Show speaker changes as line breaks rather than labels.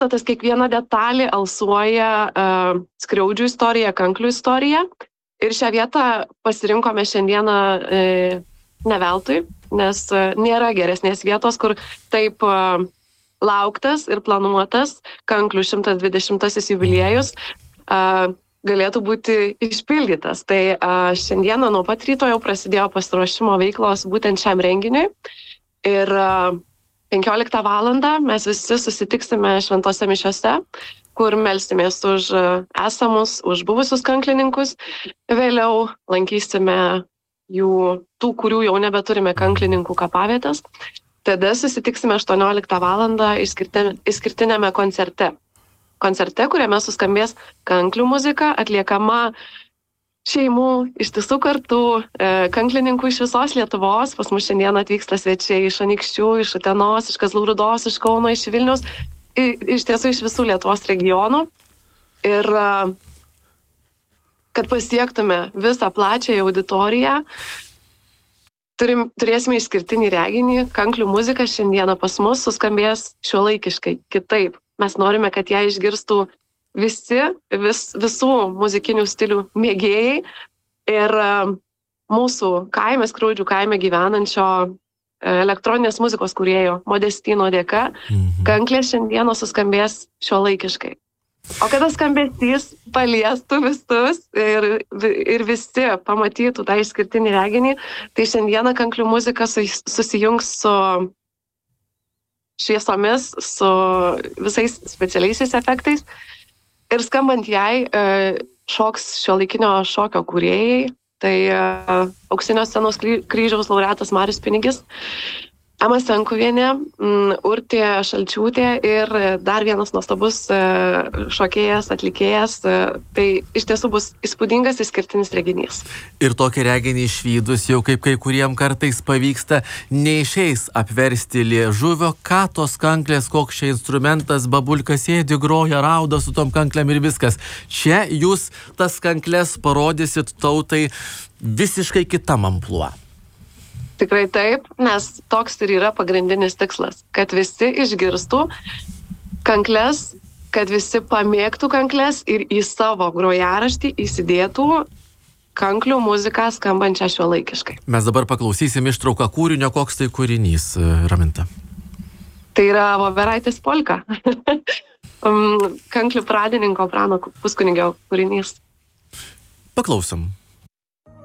tas kiekviena detalė alsuoja skriaudžių istoriją, kanklių istoriją. Ir šią vietą pasirinkome šiandieną ne veltui, nes nėra geresnės vietos, kur taip lauktas ir planuotas kanklių 120-asis jubiliejus galėtų būti išpildytas. Tai šiandieną nuo pat ryto jau prasidėjo pasiruošimo veiklos būtent šiam renginiui. Ir 15 valandą mes visi susitiksime šventose mišiose, kur melsimės už esamus, už buvusius kanklininkus. Vėliau lankysime tų, kurių jau nebeturime kanklininkų kapavietės. Tada susitiksime 18 valandą išskirtinėme koncerte. Koncerte, kuriame suskambės kanklių muzika, atliekama šeimų ištisų kartų, kanklininkų iš visos Lietuvos. Pas mus šiandien atvyksta svečiai iš Anykščių, iš Utenos, iš Kazlų Rūdos, iš Kauno, iš Vilniaus, iš tiesų iš visų Lietuvos regionų. Ir kad pasiektume visą plačią auditoriją, turėsime išskirtinį reginį. Kanklių muzika šiandieną pas mus suskambės šiuolaikiškai, kitaip. Mes norime, kad ją išgirstų visų muzikinių stilių mėgėjai. Ir mūsų kaime, Skriaudžių kaime gyvenančio elektroninės muzikos kūrėjo Modestino dėka, kanklės šiandieną suskambės šiuolaikiškai. O kada skambesys paliestų visus ir visi pamatytų tą išskirtinį reginį, tai šiandieną kanklių muzika susijungs su šviesomis, su visais specialiaisiais efektais. Ir skambant jai šoks šiuolaikinio šokio kūrėjai, tai Auksinio scenos kryžiaus laureatas Marius Pinigis, Ema Senkuvienė, Urtė Šalčiūtė ir dar vienas nuostabus šokėjas, atlikėjas. Tai iš tiesų bus įspūdingas išskirtinis reginys.
Ir tokį reginį išvydus, jau kaip kai kuriem kartais pavyksta, neišeis apversti liežuvio, ką tos kanklės, koks čia instrumentas, babulka sėdi, groja, rauda su tom kanklėm ir viskas. Čia jūs tas kanklės parodysit tautai visiškai kitam amplua.
Tikrai taip, nes toks ir yra pagrindinis tikslas, kad visi išgirstų kanklės, kad visi pamėgtų kanklės ir į savo grojaraštį įsidėtų kanklių muziką skambančią šiuolaikiškai.
Mes dabar paklausysim ištrauką kūrinio, koks tai kūrinys, Raminta.
Tai yra Voveraitės polka. Kanklių pradininko Prano Puskunigio kūrinys.
Paklausom.